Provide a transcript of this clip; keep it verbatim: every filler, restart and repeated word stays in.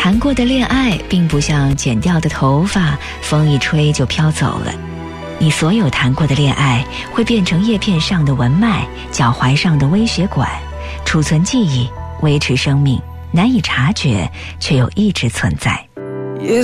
谈过的恋爱并不像剪掉的头发，风一吹就飘走了。你所有谈过的恋爱会变成叶片上的纹脉，脚踝上的微血管，储存记忆，维持生命，难以察觉，却又一直存在。